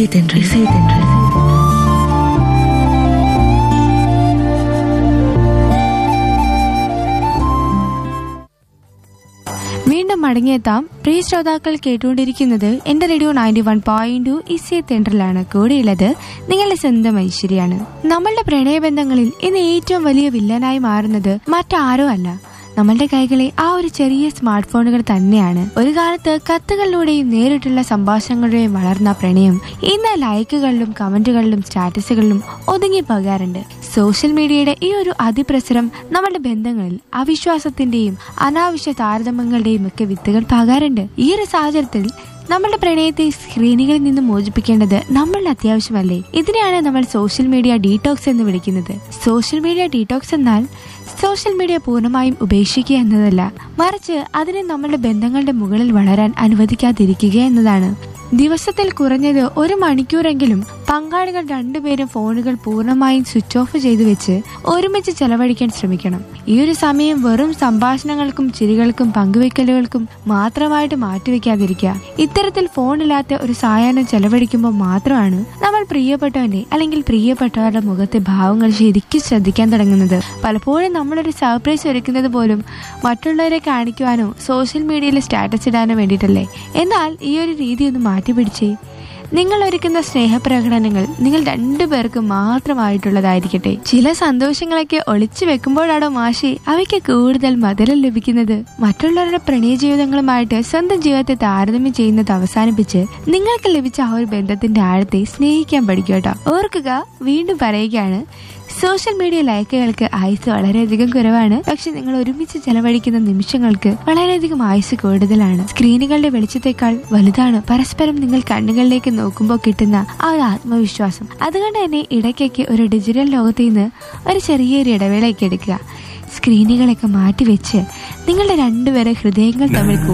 ഇസൈതെன்றൽ. വീണ്ടും മടങ്ങിയെത്താം. പ്രിയ ശ്രോതാക്കൾ കേട്ടുകൊണ്ടിരിക്കുന്നത് എന്റെ റേഡിയോ 91.2 ഇസൈതെன்றലാണ്. കൂടെയുള്ളത് നിങ്ങളുടെ സ്വന്തം ഐശ്വര്യാണ്. നമ്മളുടെ പ്രണയബന്ധങ്ങളിൽ ഇന്ന് ഏറ്റവും വലിയ വില്ലനായി മാറുന്നത് മറ്റാരോ അല്ല, നമ്മളുടെ കൈകളിലെ ആ ഒരു ചെറിയ സ്മാർട്ട് ഫോണുകൾ തന്നെയാണ്. ഒരു കാലത്ത് കത്തുകളിലൂടെയും നേരിട്ടുള്ള സംഭാഷണങ്ങളുടെയും വളർന്ന പ്രണയം ഇന്ന് ലൈക്കുകളിലും കമന്റുകളിലും സ്റ്റാറ്റസുകളിലും ഒതുങ്ങി പോകാറുണ്ട്. സോഷ്യൽ മീഡിയയുടെ ഈ ഒരു അതിപ്രസരം നമ്മളുടെ ബന്ധങ്ങളിൽ അവിശ്വാസത്തിന്റെയും അനാവശ്യ താരതമ്യങ്ങളുടെയും ഒക്കെ വിത്തുകൾ പാകാറുണ്ട്. ഈ ഒരു സാഹചര്യത്തിൽ നമ്മളുടെ പ്രണയത്തെ സ്ക്രീനുകളിൽ നിന്ന് മോചിപ്പിക്കേണ്ടത് നമ്മളുടെ അത്യാവശ്യമല്ലേ? ഇതിനെയാണ് നമ്മൾ സോഷ്യൽ മീഡിയ ഡീടോക്സ് എന്ന് വിളിക്കുന്നത്. സോഷ്യൽ മീഡിയ ഡീടോക്സ് എന്നാൽ സോഷ്യൽ മീഡിയ പൂർണ്ണമായും ഉപേക്ഷിക്കുക എന്നതല്ല, മറിച്ച് അതിനെ നമ്മളുടെ ബന്ധങ്ങളുടെ മുകളിൽ വളരാൻ അനുവദിക്കാതിരിക്കുക എന്നതാണ്. ദിവസത്തിൽ കുറഞ്ഞത് 1 മണിക്കൂറെങ്കിലും പങ്കാളികൾ രണ്ടുപേരും ഫോണുകൾ പൂർണ്ണമായും സ്വിച്ച് ഓഫ് ചെയ്തു വെച്ച് ഒരുമിച്ച് ചെലവഴിക്കാൻ ശ്രമിക്കണം. ഈ ഒരു സമയം വെറും സംഭാഷണങ്ങൾക്കും ചിരികൾക്കും പങ്കുവെക്കലുകൾക്കും മാത്രമായിട്ട് മാറ്റിവെക്കാതിരിക്കുക. ഇത്തരത്തിൽ ഫോണില്ലാത്ത ഒരു സായാഹ്നം ചെലവഴിക്കുമ്പോൾ മാത്രമാണ് നമ്മൾ പ്രിയപ്പെട്ടവന്റെ അല്ലെങ്കിൽ പ്രിയപ്പെട്ടവരുടെ മുഖത്തെ ഭാവങ്ങൾ ശരിക്കും ശ്രദ്ധിക്കാൻ തുടങ്ങുന്നത്. പലപ്പോഴും നമ്മളൊരു സർപ്രൈസ് ഒരുക്കുന്നത് പോലും മറ്റുള്ളവരെ കാണിക്കുവാനോ സോഷ്യൽ മീഡിയയിൽ സ്റ്റാറ്റസ് ഇടാനോ വേണ്ടിയിട്ടല്ലേ? എന്നാൽ ഈ ഒരു രീതി ഒന്ന് മാറ്റിപ്പിടിച്ചേ. നിങ്ങൾ ഒരുക്കുന്ന സ്നേഹപ്രകടനങ്ങൾ നിങ്ങൾ രണ്ടുപേർക്ക് മാത്രമായിട്ടുള്ളതായിരിക്കട്ടെ. ചില സന്തോഷങ്ങളൊക്കെ ഒളിച്ചു വെക്കുമ്പോഴാണോ മാഷി അവയ്ക്ക് കൂടുതൽ മധുരം ലഭിക്കുന്നത്? മറ്റുള്ളവരുടെ പ്രണയ ജീവിതങ്ങളുമായിട്ട് സ്വന്തം ജീവിതത്തെ താരതമ്യം ചെയ്യുന്നത് അവസാനിപ്പിച്ച് നിങ്ങൾക്ക് ലഭിച്ച ആ ഒരു ബന്ധത്തിന്റെ ആഴത്തെ സ്നേഹിക്കാൻ പഠിക്കട്ടോ. ഓർക്കുക, വീണ്ടും പറയുകയാണ്, സോഷ്യൽ മീഡിയ ലൈക്കുകൾക്ക് ആയുസ് വളരെയധികം കുറവാണ്. പക്ഷെ നിങ്ങൾ ഒരുമിച്ച് ചെലവഴിക്കുന്ന നിമിഷങ്ങൾക്ക് വളരെയധികം ആയുസ് കൂടുതലാണ്. സ്ക്രീനുകളുടെ വെളിച്ചത്തെക്കാൾ വലുതാണ് പരസ്പരം നിങ്ങൾ കണ്ണുകളിലേക്ക് നോക്കുമ്പോൾ കിട്ടുന്ന ആ ഒരു ആത്മവിശ്വാസം. അതുകൊണ്ട് തന്നെ ഇടയ്ക്കൊക്കെ ഒരു ഡിജിറ്റൽ ലോകത്തിൽ നിന്ന് ഒരു ചെറിയൊരു ഇടവേളയൊക്കെ എടുക്കുക. സ്ക്രീനുകളൊക്കെ മാറ്റിവെച്ച് നിങ്ങളുടെ രണ്ടുപേരെ ഹൃദയങ്ങൾ തമ്മിൽ